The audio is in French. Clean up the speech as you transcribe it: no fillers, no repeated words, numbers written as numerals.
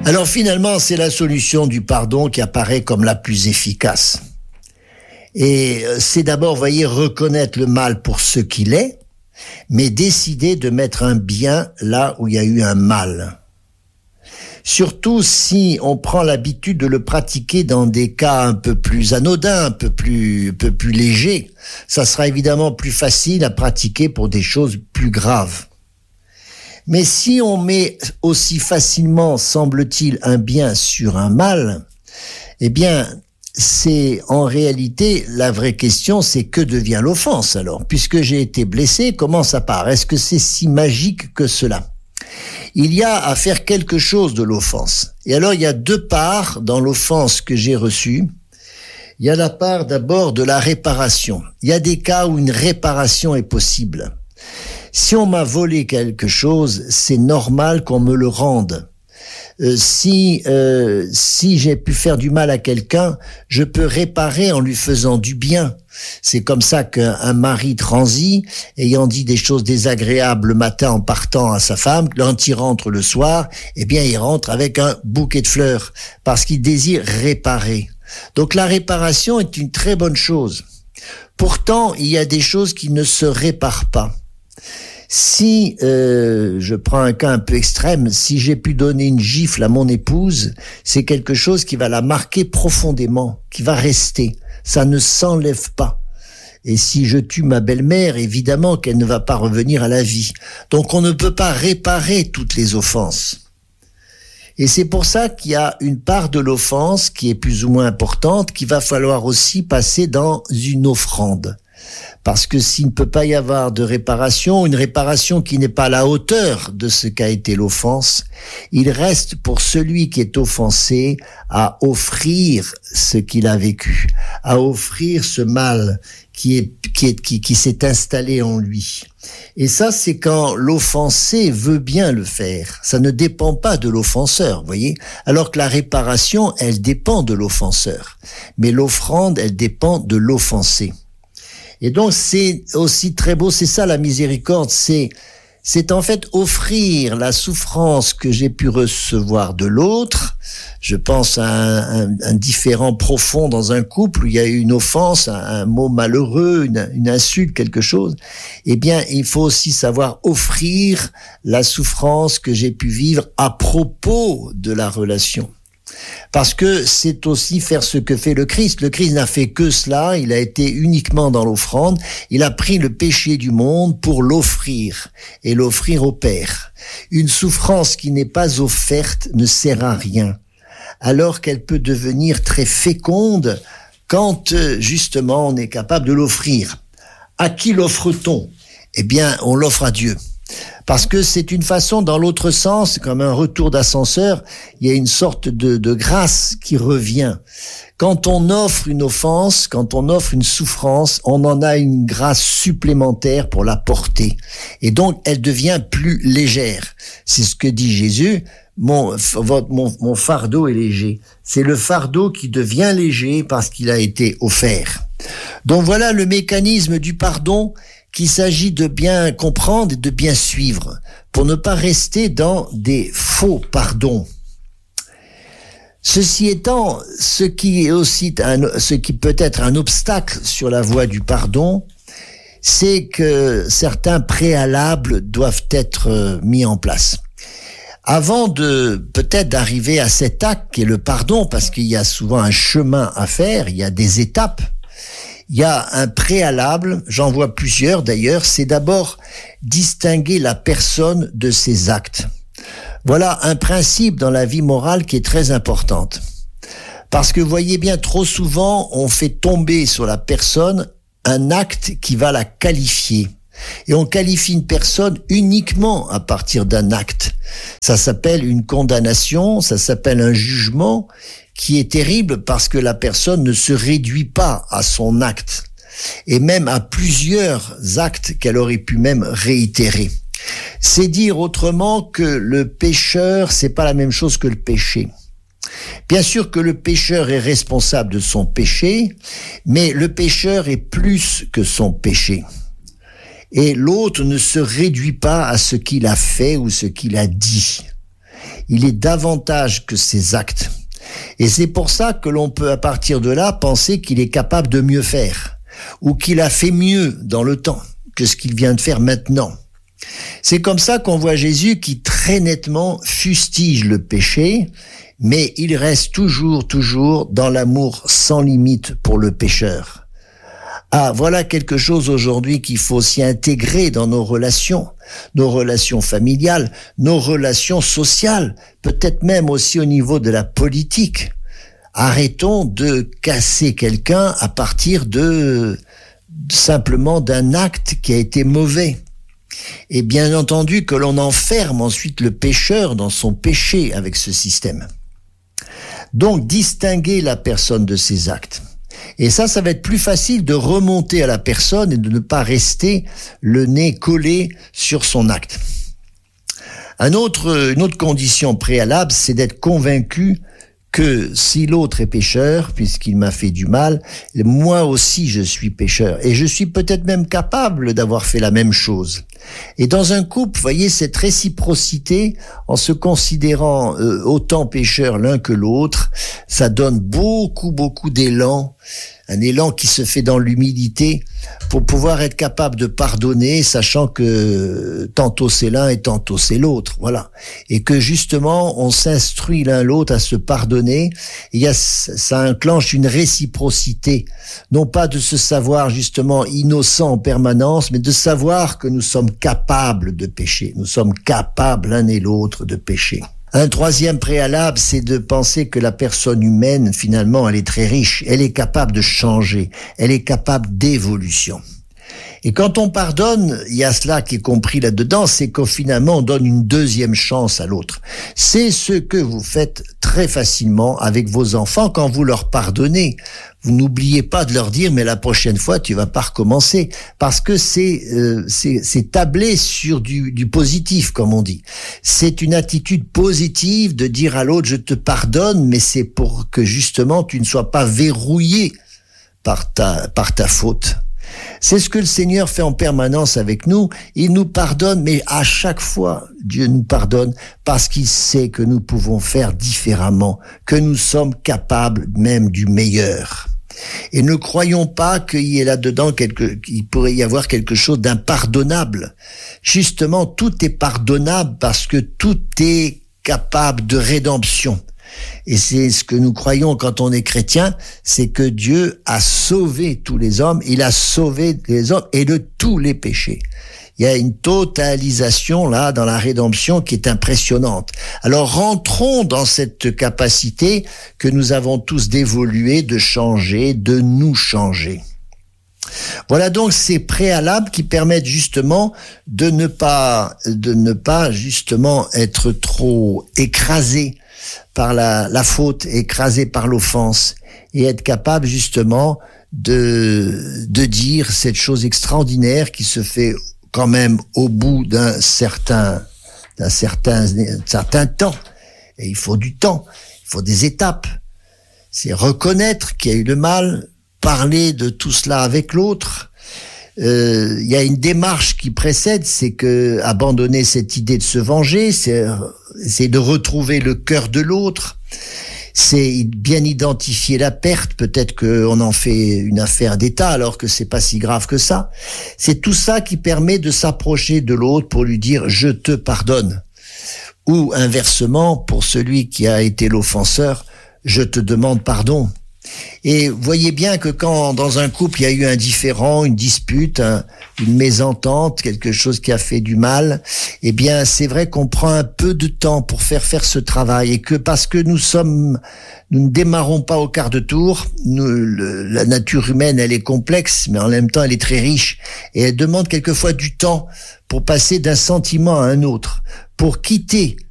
Alors finalement, c'est la solution du pardon qui apparaît comme la plus efficace. Et c'est d'abord, voyez, reconnaître le mal pour ce qu'il est, mais décider de mettre un bien là où il y a eu un mal. Surtout si on prend l'habitude de le pratiquer dans des cas un peu plus anodins, un peu plus légers, ça sera évidemment plus facile à pratiquer pour des choses plus graves. Mais si on met aussi facilement, semble-t-il, un bien sur un mal, eh bien, c'est en réalité, la vraie question, c'est que devient l'offense alors? Puisque j'ai été blessé, comment ça part? Est-ce que c'est si magique que cela? Il y a à faire quelque chose de l'offense. Et alors, il y a deux parts dans l'offense que j'ai reçue. Il y a la part d'abord de la réparation. Il y a des cas où une réparation est possible. Si on m'a volé quelque chose, c'est normal qu'on me le rende. Si j'ai pu faire du mal à quelqu'un, je peux réparer en lui faisant du bien. C'est comme ça qu'un mari transi, ayant dit des choses désagréables le matin en partant à sa femme, quand il rentre le soir, eh bien il rentre avec un bouquet de fleurs, parce qu'il désire réparer. Donc la réparation est une très bonne chose. Pourtant, il y a des choses qui ne se réparent pas. Si, je prends un cas un peu extrême, si j'ai pu donner une gifle à mon épouse, c'est quelque chose qui va la marquer profondément, qui va rester. Ça ne s'enlève pas. Et si je tue ma belle-mère, évidemment qu'elle ne va pas revenir à la vie. Donc on ne peut pas réparer toutes les offenses. Et c'est pour ça qu'il y a une part de l'offense qui est plus ou moins importante, qu'il va falloir aussi passer dans une offrande. Parce que s'il ne peut pas y avoir de réparation, une réparation qui n'est pas à la hauteur de ce qu'a été l'offense, il reste pour celui qui est offensé à offrir ce qu'il a vécu, à offrir ce mal qui s'est installé en lui. Et ça, c'est quand l'offensé veut bien le faire. Ça ne dépend pas de l'offenseur, voyez. Alors que la réparation, elle dépend de l'offenseur. Mais l'offrande, elle dépend de l'offensé. Et donc, c'est aussi très beau, c'est ça la miséricorde, c'est en fait offrir la souffrance que j'ai pu recevoir de l'autre. Je pense à un différend profond dans un couple où il y a eu une offense, un mot malheureux, une insulte, quelque chose. Eh bien, il faut aussi savoir offrir la souffrance que j'ai pu vivre à propos de la relation. Parce que c'est aussi faire ce que fait le Christ. Le Christ n'a fait que cela, il a été uniquement dans l'offrande, il a pris le péché du monde pour l'offrir, et l'offrir au Père. Une souffrance qui n'est pas offerte ne sert à rien, alors qu'elle peut devenir très féconde quand justement on est capable de l'offrir. À qui l'offre-t-on? Eh bien, on l'offre à Dieu. Parce que c'est une façon, dans l'autre sens, comme un retour d'ascenseur, il y a une sorte de grâce qui revient. Quand on offre une offense, quand on offre une souffrance, on en a une grâce supplémentaire pour la porter. Et donc, elle devient plus légère. C'est ce que dit Jésus, mon fardeau est léger. C'est le fardeau qui devient léger parce qu'il a été offert. Donc voilà le mécanisme du pardon qu'il s'agit de bien comprendre et de bien suivre, pour ne pas rester dans des faux pardons. Ceci étant, ce qui peut être un obstacle sur la voie du pardon, c'est que certains préalables doivent être mis en place. Avant peut-être d'arriver à cet acte qui est le pardon, parce qu'il y a souvent un chemin à faire, il y a des étapes, il y a un préalable, j'en vois plusieurs d'ailleurs, c'est d'abord distinguer la personne de ses actes. Voilà un principe dans la vie morale qui est très importante. Parce que vous voyez bien, trop souvent, on fait tomber sur la personne un acte qui va la qualifier. Et on qualifie une personne uniquement à partir d'un acte. Ça s'appelle une condamnation, ça s'appelle un jugement qui est terrible parce que la personne ne se réduit pas à son acte et même à plusieurs actes qu'elle aurait pu même réitérer. C'est dire autrement que le pécheur, c'est pas la même chose que le péché. Bien sûr que le pécheur est responsable de son péché, mais le pécheur est plus que son péché. Et l'autre ne se réduit pas à ce qu'il a fait ou ce qu'il a dit. il est davantage que ses actes. Et c'est pour ça que l'on peut à partir de là penser qu'il est capable de mieux faire, ou qu'il a fait mieux dans le temps que ce qu'il vient de faire maintenant. C'est comme ça qu'on voit Jésus qui très nettement fustige le péché, mais il reste toujours dans l'amour sans limite pour le pécheur. Ah, voilà quelque chose aujourd'hui qu'il faut s'y intégrer dans nos relations familiales, nos relations sociales, peut-être même aussi au niveau de la politique. Arrêtons de casser quelqu'un à partir de simplement d'un acte qui a été mauvais. Et bien entendu que l'on enferme ensuite le pécheur dans son péché avec ce système. Donc, distinguer la personne de ses actes. Et ça va être plus facile de remonter à la personne et de ne pas rester le nez collé sur son acte. Une autre condition préalable, c'est d'être convaincu que si l'autre est pécheur, puisqu'il m'a fait du mal, moi aussi je suis pécheur. Et je suis peut-être même capable d'avoir fait la même chose. Et dans un couple, voyez, cette réciprocité, en se considérant autant pécheurs l'un que l'autre, ça donne beaucoup d'élan, un élan qui se fait dans l'humilité, pour pouvoir être capable de pardonner, sachant que tantôt c'est l'un et tantôt c'est l'autre, voilà. Et que justement, on s'instruit l'un l'autre à se pardonner, et ça enclenche une réciprocité, non pas de se savoir justement innocent en permanence, mais de savoir que nous sommes capables de pécher, nous sommes capables l'un et l'autre de pécher. Un troisième préalable, c'est de penser que la personne humaine, finalement, elle est très riche, elle est capable de changer, elle est capable d'évolution. Et quand on pardonne, il y a cela qui est compris là-dedans, c'est qu'au finalement, on donne une deuxième chance à l'autre. C'est ce que vous faites très facilement avec vos enfants quand vous leur pardonnez. Vous n'oubliez pas de leur dire, mais la prochaine fois, tu vas pas recommencer. Parce que c'est tablé sur du positif, comme on dit. C'est une attitude positive de dire à l'autre, je te pardonne, mais c'est pour que justement, tu ne sois pas verrouillé par ta faute. C'est ce que le Seigneur fait en permanence avec nous. Il nous pardonne, mais à chaque fois, Dieu nous pardonne parce qu'il sait que nous pouvons faire différemment, que nous sommes capables même du meilleur. Et ne croyons pas qu'il y ait là-dedans qu'il pourrait y avoir quelque chose d'impardonnable. Justement, tout est pardonnable parce que tout est capable de rédemption. Et c'est ce que nous croyons quand on est chrétien, c'est que Dieu a sauvé tous les hommes, il a sauvé les hommes et de tous les péchés. Il y a une totalisation là dans la rédemption qui est impressionnante. Alors rentrons dans cette capacité que nous avons tous d'évoluer, de changer, de nous changer. Voilà donc ces préalables qui permettent justement de ne pas justement être trop écrasé par la faute, écrasé par l'offense, et être capable justement de dire cette chose extraordinaire qui se fait quand même au bout d'un certain temps. Et il faut du temps, il faut des étapes. C'est reconnaître qu'il y a eu le mal, parler de tout cela avec l'autre. Il y a une démarche qui précède, c'est que abandonner cette idée de se venger, c'est de retrouver le cœur de l'autre, c'est bien identifier la perte, peut-être qu'on en fait une affaire d'État alors que c'est pas si grave que ça. C'est tout ça qui permet de s'approcher de l'autre pour lui dire « je te pardonne » ou inversement, pour celui qui a été l'offenseur, « je te demande pardon ». Et voyez bien que quand dans un couple il y a eu un différend, une dispute, une mésentente, quelque chose qui a fait du mal, eh bien c'est vrai qu'on prend un peu de temps pour faire ce travail, et que parce que nous ne démarrons pas au quart de tour, la nature humaine elle est complexe, mais en même temps elle est très riche, et elle demande quelquefois du temps pour passer d'un sentiment à un autre, pour quitter